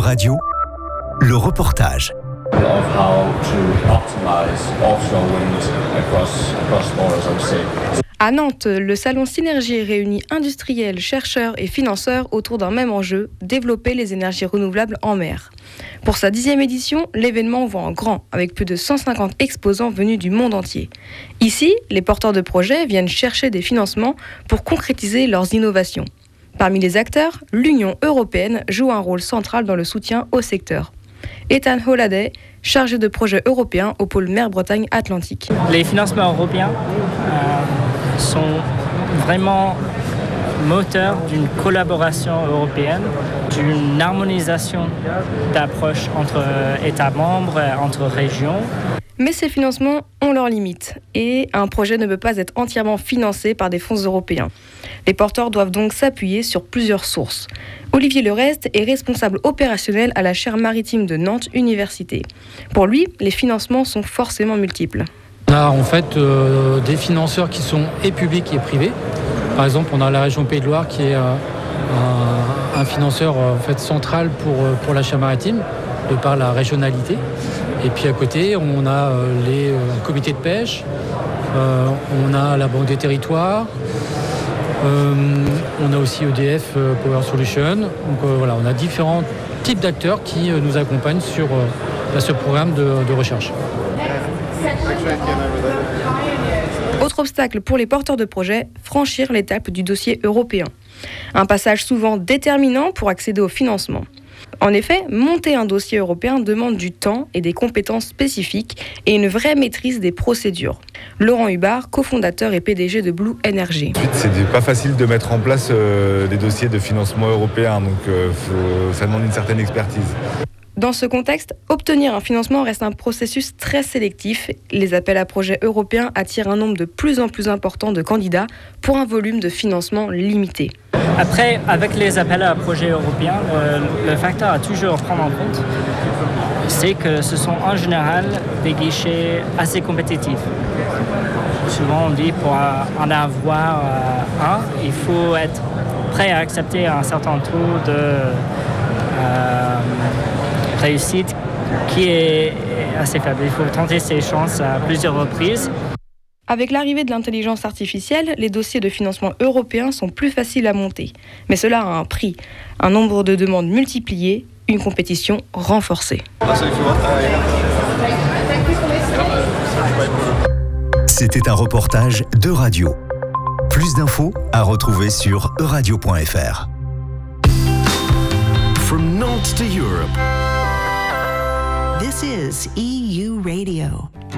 Radio, le reportage. Of how to optimize offshore wind across borders, I would say. À Nantes, le salon Synergie réunit industriels, chercheurs et financeurs autour d'un même enjeu, développer les énergies renouvelables en mer. Pour sa 10e édition, l'événement voit en grand, avec plus de 150 exposants venus du monde entier. Ici, les porteurs de projets viennent chercher des financements pour concrétiser leurs innovations. Parmi les acteurs, l'Union européenne joue un rôle central dans le soutien au secteur. Ethan Holliday, chargé de projet européen au pôle mer Bretagne Atlantique. Les financements européens sont vraiment moteurs d'une collaboration européenne, d'une harmonisation d'approches entre États membres, entre régions. Mais ces financements ont leurs limites et un projet ne peut pas être entièrement financé par des fonds européens. Les porteurs doivent donc s'appuyer sur plusieurs sources. Olivier Lerest est responsable opérationnel à la chaire maritime de Nantes Université. Pour lui, les financements sont forcément multiples. On a en fait des financeurs qui sont et publics et privés. Par exemple, on a la région Pays de Loire qui est un financeur en fait, central pour la chaire maritime, de par la régionalité. Et puis à côté, on a les comités de pêche, on a la Banque des territoires, on a aussi EDF Power Solutions. Donc voilà, on a différents types d'acteurs qui nous accompagnent sur ce programme de recherche. Autre obstacle pour les porteurs de projets, franchir l'étape du dossier européen. Un passage souvent déterminant pour accéder au financement. En effet, monter un dossier européen demande du temps et des compétences spécifiques et une vraie maîtrise des procédures. Laurent Hubard, cofondateur et PDG de Blue Energy. C'est pas facile de mettre en place des dossiers de financement européen, donc ça demande une certaine expertise. Dans ce contexte, obtenir un financement reste un processus très sélectif. Les appels à projets européens attirent un nombre de plus en plus important de candidats pour un volume de financement limité. Après, avec les appels à projets européens, le facteur à toujours prendre en compte, c'est que ce sont en général des guichets assez compétitifs. Souvent, on dit pour en avoir un, il faut être prêt à accepter un certain taux de réussite qui est assez faible. Il faut tenter ses chances à plusieurs reprises. Avec l'arrivée de l'intelligence artificielle, les dossiers de financement européens sont plus faciles à monter. Mais cela a un prix, un nombre de demandes multiplié, une compétition renforcée. C'était un reportage de Radio. Plus d'infos à retrouver sur euradio.fr. From Nantes to Europe. This is EU Radio.